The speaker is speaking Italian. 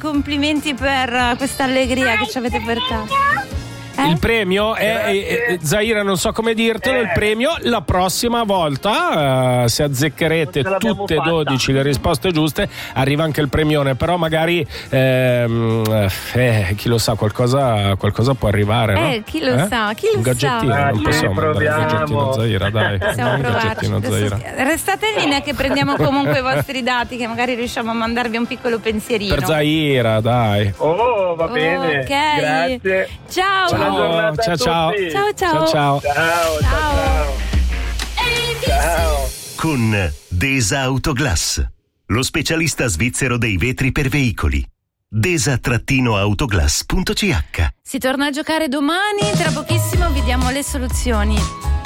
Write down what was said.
complimenti per questa allegria che ci avete portato. Il premio è Zaira, non so come dirtelo. Il premio la prossima volta, se azzeccherete tutte e 12 le risposte giuste, arriva anche il premione. Però magari chi lo sa, qualcosa può arrivare, no? Chi lo sa, chi lo un gadgettino, sa. Non possiamo mandare un gadgettino Zaira, dai. Possiamo Un gadgettino Zaira. Restate in linea che prendiamo comunque i vostri dati, che magari riusciamo a mandarvi un piccolo pensierino. Per Zaira, dai. Oh, va bene. Ok. Grazie. Ciao. Ciao, ciao. Ciao. Ciao. Con Desa Autoglass, lo specialista svizzero dei vetri per veicoli. desa-autoglass.ch. Si torna a giocare domani, tra pochissimo vi diamo le soluzioni.